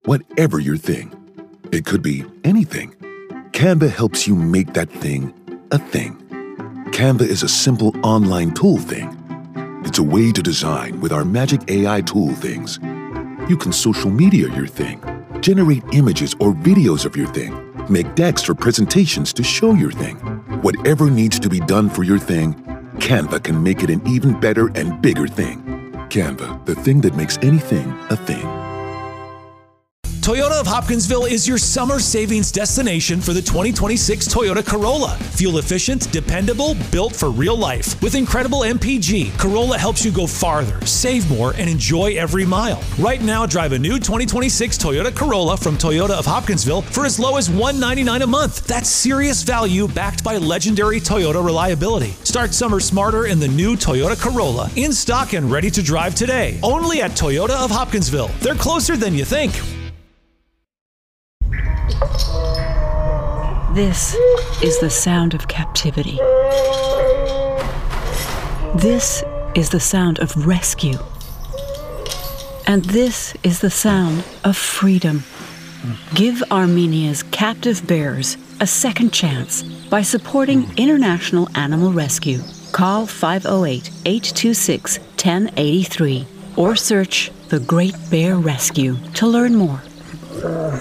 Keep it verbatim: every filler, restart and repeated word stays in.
Whatever your thing. It could be anything. Canva helps you make that thing a thing. Canva is a simple online tool thing. It's a way to design with our magic A I tool things. You can social media your thing, generate images or videos of your thing, make decks or presentations to show your thing. Whatever needs to be done for your thing, Canva can make it an even better and bigger thing. Canva, the thing that makes anything a thing. Toyota of Hopkinsville is your summer savings destination for the twenty twenty-six Toyota Corolla. Fuel efficient, dependable, built for real life. With incredible M P G, Corolla helps you go farther, save more, and enjoy every mile. Right now, drive a new twenty twenty-six Toyota Corolla from Toyota of Hopkinsville for as low as one hundred ninety-nine dollars a month. That's serious value backed by legendary Toyota reliability. Start summer smarter in the new Toyota Corolla. In stock and ready to drive today. Only at Toyota of Hopkinsville. They're closer than you think. This is the sound of captivity. This is the sound of rescue. And this is the sound of freedom. Give Armenia's captive bears a second chance by supporting International Animal Rescue. Call five oh eight, eight two six, one oh eight three or search The Great Bear Rescue to learn more.